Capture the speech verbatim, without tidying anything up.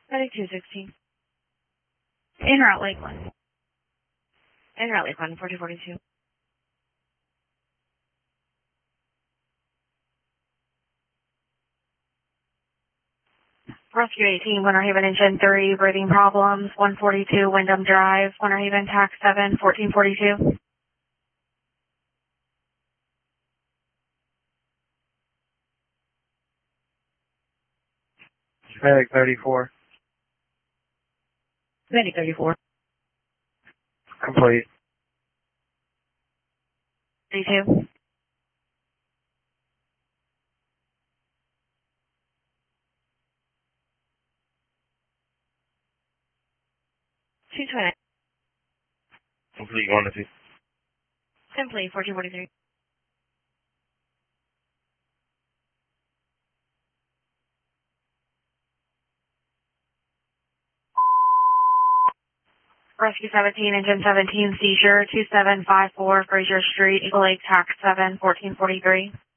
Medic two sixteen. In route Lakeland. In route Lakeland, forty forty-two. Rescue eighteen, Winter Haven Engine three, breathing problems, one forty-two, Wyndham Drive, Winter Haven, Tax seven, fourteen forty-two. Medic thirty-four. Medic thirty-four. Complete. thirty-two. two twenty. Complete one to two. Simply, fourteen forty-three. Rescue seventeen, Engine seventeen, seizure, two seven five four, Fraser Street, Eagle Lake, Tax seven, fourteen forty-three.